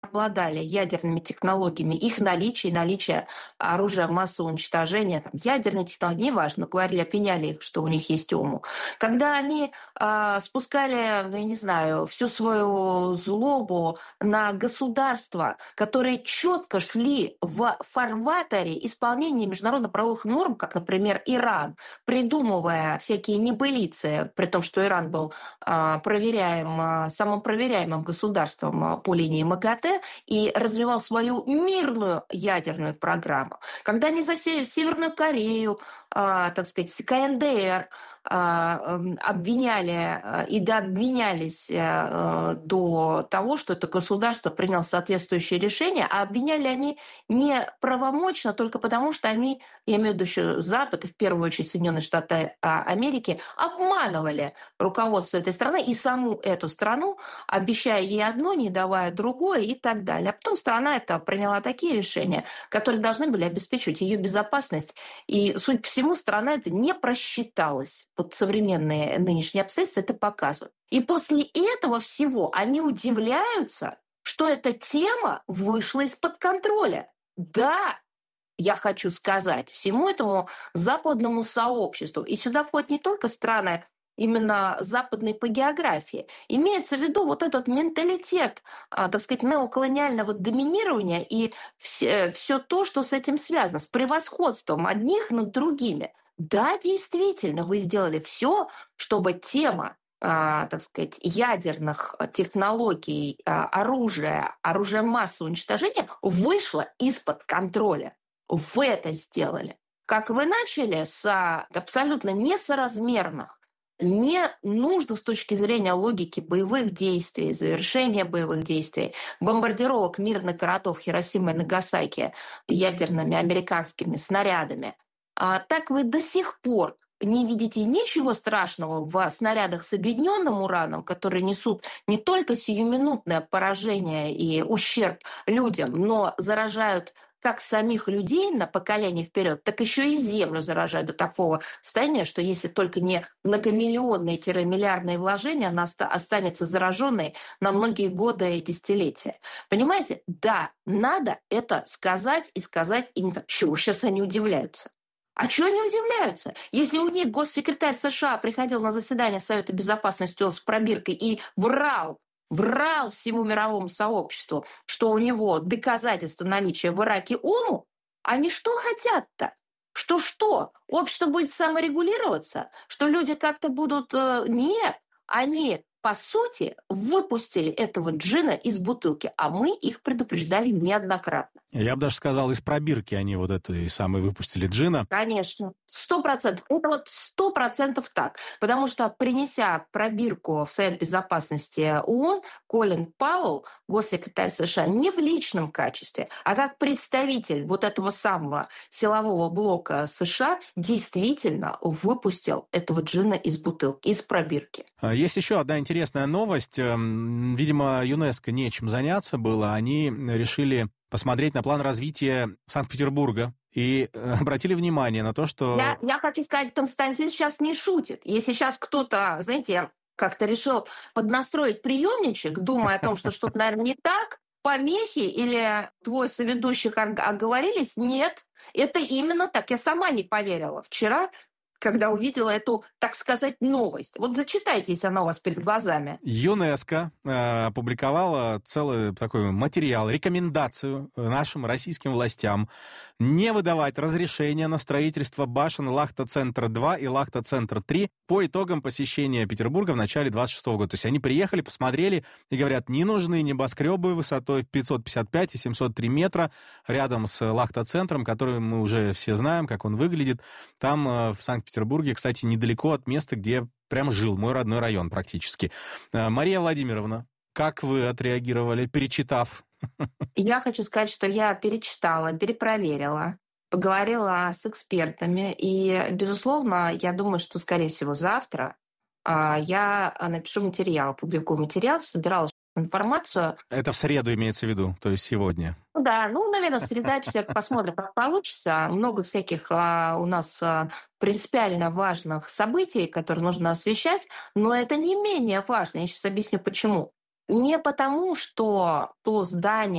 обладали ядерными технологиями, их наличие, наличие оружия массового уничтожения, там, ядерные технологии, неважно, говорили, обвиняли их, что у них есть ОМУ. Когда они спускали, ну, я не знаю, всю свою злобу на государства, которые четко шли в фарватере исполнения международно-правовых норм, как, например, Иран, придумывая всякие небылицы, при том, что Иран был самым проверяемым государством по линии МАГАТЭ, и развивал свою мирную ядерную программу. Когда они засели Северную Корею, так сказать, КНДР, обвиняли и дообвинялись до того, что это государство приняло соответствующее решение, а обвиняли они не правомочно только потому, что они, я имею в виду еще Запад, и в первую очередь Соединенные Штаты Америки, обманывали руководство этой страны и саму эту страну, обещая ей одно, не давая другое и так далее. А потом страна эта приняла такие решения, которые должны были обеспечивать ее безопасность. И, судя по всему, страна эта не просчиталась. Вот современные нынешние обстоятельства это показывают. И после этого всего они удивляются, что эта тема вышла из-под контроля. Да, я хочу сказать, всему этому западному сообществу. И сюда входят не только страны именно западной по географии. Имеется в виду вот этот менталитет, так сказать, неоколониального доминирования и все то, что с этим связано, с превосходством одних над другими. Да, действительно, вы сделали все, чтобы тема, так сказать, ядерных технологий, оружия массового уничтожения вышла из-под контроля. Вы это сделали. Как вы начали с абсолютно несоразмерных, не нужно с точки зрения логики боевых действий, завершения боевых действий, бомбардировок мирных городов Хиросимы и Нагасаки ядерными американскими снарядами. Так вы до сих пор не видите ничего страшного в снарядах с объединенным ураном, которые несут не только сиюминутное поражение и ущерб людям, но заражают как самих людей на поколение вперед, так еще и землю заражают до такого состояния, что если только не многомиллионные-миллиардные вложения, она останется зараженной на многие годы и десятилетия. Понимаете? Да, надо это сказать и сказать именно так. Чего сейчас они удивляются? А чего они удивляются? Если у них госсекретарь США приходил на заседание Совета Безопасности с пробиркой и врал всему мировому сообществу, что у него доказательства наличия в Ираке ОМУ, они что хотят-то? Что? Общество будет саморегулироваться? Что люди как-то будут... Нет, они, по сути, выпустили этого джина из бутылки, а мы их предупреждали неоднократно. Я бы даже сказал, из пробирки они вот это и самые выпустили джина. Конечно, 100%. Это вот 100% так. Потому что, принеся пробирку в Совет Безопасности ООН, Колин Пауэлл, госсекретарь США, не в личном качестве, а как представитель вот этого самого силового блока США, действительно выпустил этого джина из бутылки, из пробирки. Есть еще одна интересная новость. Видимо, ЮНЕСКО нечем заняться было. Они решили посмотреть на план развития Санкт-Петербурга и обратили внимание на то, что... Я хочу сказать, Константин сейчас не шутит. Если сейчас кто-то, знаете, как-то решил поднастроить приемничек, думая о том, что что-то, наверное, не так, помехи или твой соведущих оговорились, нет, это именно так. Я сама не поверила вчера, когда увидела эту, так сказать, новость. Вот зачитайте, если она у вас перед глазами. ЮНЕСКО опубликовала целый такой материал, рекомендацию нашим российским властям не выдавать разрешения на строительство башен Лахта-Центр-2 и Лахта-Центр-3 по итогам посещения Петербурга в начале 26 года. То есть они приехали, посмотрели и говорят, не нужны небоскребы высотой в 555 и 703 метра рядом с Лахта-Центром, который мы уже все знаем, как он выглядит. Там в Санкт-Петербурге, кстати, недалеко от места, где прям жил мой родной район практически. Мария Владимировна, как вы отреагировали, перечитав? Я хочу сказать, что я перечитала, перепроверила, поговорила с экспертами, и, безусловно, я думаю, что, скорее всего, завтра я напишу материал, опубликую материал, собирала информацию. Это в среду имеется в виду, то есть сегодня? Да, наверное, среда, четверг, посмотрим, как получится. Много всяких у нас принципиально важных событий, которые нужно освещать, но это не менее важно. Я сейчас объясню, почему. Не потому, что то здание,